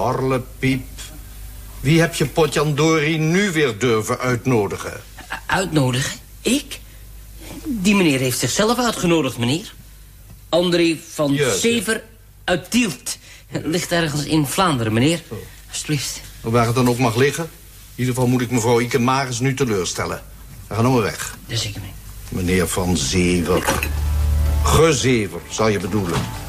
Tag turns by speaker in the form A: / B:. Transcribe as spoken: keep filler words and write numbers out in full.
A: Horlepiep. Wie heb je Potjandori nu weer durven uitnodigen?
B: Uitnodigen? Ik? Die meneer heeft zichzelf uitgenodigd, meneer. André van
A: Juist,
B: Sever uit Tielt. Ligt ergens in Vlaanderen, meneer. Alsjeblieft.
A: Waar het dan ook mag liggen. In ieder geval moet ik mevrouw Ike Maris nu teleurstellen. We gaan nou maar weg.
B: Dat is ik, meneer.
A: Meneer van Zever. Gezever, zou je bedoelen.